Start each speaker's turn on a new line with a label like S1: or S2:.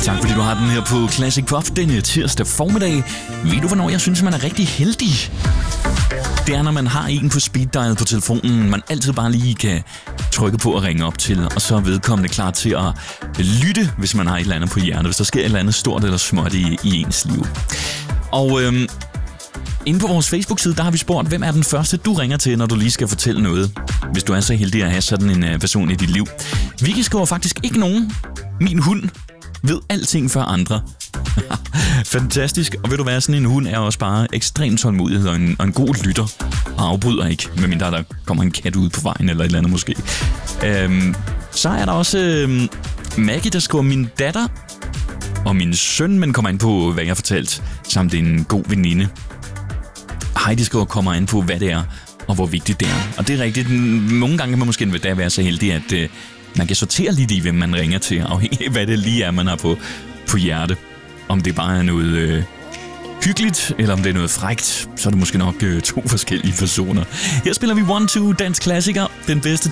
S1: Tak fordi du har den her på Classic Pop denne tirsdag formiddag. Ved du, hvornår jeg synes, man er rigtig heldig? Det er, når man har en på speed dial på telefonen, man altid bare lige kan trykke på og ringe op til, og så er vedkommende klar til at lytte, hvis man har et eller andet på hjertet, hvis der sker et eller andet stort eller småt i ens liv. Og inde på vores Facebook-side, der har vi spurgt, hvem er den første, du ringer til, når du lige skal fortælle noget, hvis du er så heldig at have sådan en person i dit liv. Vicky skriver faktisk ikke nogen. Min hund ved alting før andre. Fantastisk. Og ved du hvad, sådan en hund er også bare ekstremt tålmodighed og en god lytter. Og afbryder ikke, medmindre der kommer en kat ud på vejen eller et eller andet måske. Så er der også Maggie, der skriver min datter og min søn, men kommer ind på, hvad jeg har fortalt, samt en god veninde. Heidi skriver kommer ind på, hvad det er og hvor vigtigt det er. Og det er rigtigt. Nogle gange kan man måske være så heldig, at man kan sortere lidt i, hvem man ringer til, afhængig af, hvad det lige er, man har på hjerte. Om det bare er noget hyggeligt, eller om det er noget frækt, så er det måske nok to forskellige personer. Her spiller vi 1-2 dansk klassiker, den bedste